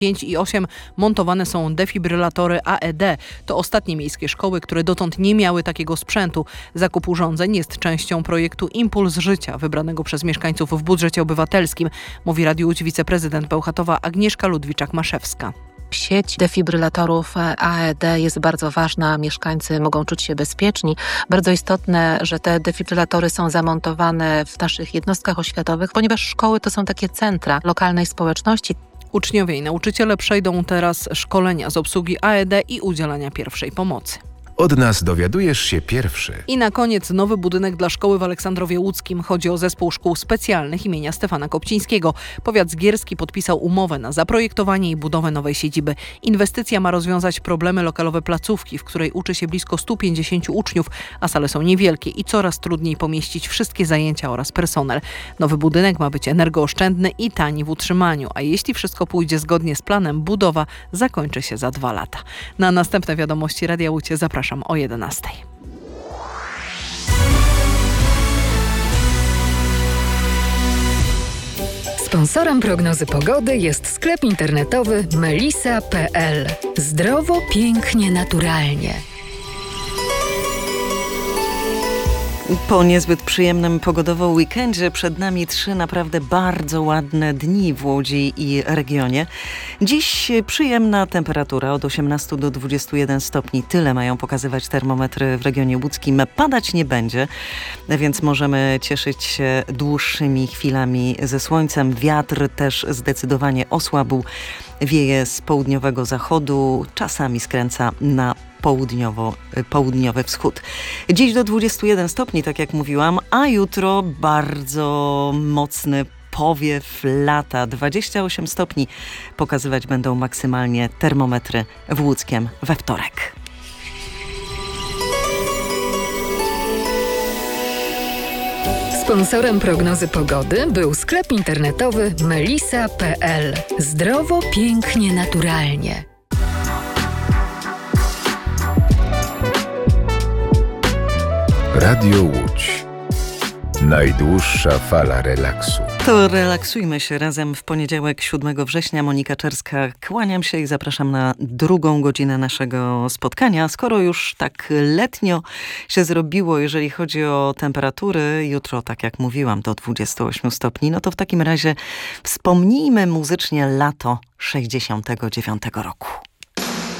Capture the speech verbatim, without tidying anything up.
pięć i osiem montowane są defibrylatory A E D. To ostatnie miejskie szkoły, które dotąd nie miały takiego sprzętu. Zakup urządzeń jest częścią projektu Impuls Życia, wybranego przez mieszkańców w budżecie obywatelskim, mówi Radiu Łódź wiceprezydent Bełchatowa Agnieszka Ludwiczak-Maszewska. Sieć defibrylatorów A E D jest bardzo ważna, mieszkańcy mogą czuć się bezpieczni. Bardzo istotne, że te defibrylatory są zamontowane w naszych jednostkach oświatowych, ponieważ szkoły to są takie centra lokalnej społeczności. Uczniowie i nauczyciele przejdą teraz szkolenia z obsługi A E D i udzielania pierwszej pomocy. Od nas dowiadujesz się pierwszy. I na koniec nowy budynek dla szkoły w Aleksandrowie Łódzkim. Chodzi o zespół szkół specjalnych imienia Stefana Kopcińskiego. Powiat zgierski podpisał umowę na zaprojektowanie i budowę nowej siedziby. Inwestycja ma rozwiązać problemy lokalowe placówki, w której uczy się blisko stu pięćdziesięciu uczniów, a sale są niewielkie i coraz trudniej pomieścić wszystkie zajęcia oraz personel. Nowy budynek ma być energooszczędny i tani w utrzymaniu, a jeśli wszystko pójdzie zgodnie z planem, budowa zakończy się za dwa lata. Na następne wiadomości Radia Łódź zapraszam o jedenastej. Sponsorem prognozy pogody jest sklep internetowy melisa kropka pe el. Zdrowo, pięknie, naturalnie. Po niezbyt przyjemnym pogodowo weekendzie przed nami trzy naprawdę bardzo ładne dni w Łodzi i regionie. Dziś przyjemna temperatura od osiemnastu do dwudziestu jeden stopni. Tyle mają pokazywać termometry w regionie łódzkim. Padać nie będzie, więc możemy cieszyć się dłuższymi chwilami ze słońcem. Wiatr też zdecydowanie osłabł. Wieje z południowego zachodu, czasami skręca na południowo, południowy wschód. Dziś do dwudziestu jeden stopni, tak jak mówiłam, a jutro bardzo mocny powiew lata. dwadzieścia osiem stopni pokazywać będą maksymalnie termometry w Łódzkiem we wtorek. Sponsorem prognozy pogody był sklep internetowy melisa kropka pe el. Zdrowo, pięknie, naturalnie. Radio Łódź. Najdłuższa fala relaksu. To relaksujmy się razem w poniedziałek siódmego września. Monika Czerska, kłaniam się i zapraszam na drugą godzinę naszego spotkania. Skoro już tak letnio się zrobiło, jeżeli chodzi o temperatury, jutro, tak jak mówiłam, do dwudziestu ośmiu stopni, no to w takim razie wspomnijmy muzycznie lato sześćdziesiątego dziewiątego roku.